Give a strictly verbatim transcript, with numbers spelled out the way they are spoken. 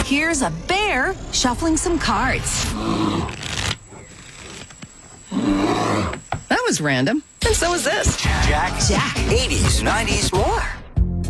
Here's a bear shuffling some cards. That was random. And so is this. Jack. Jack. eighties, nineties, more.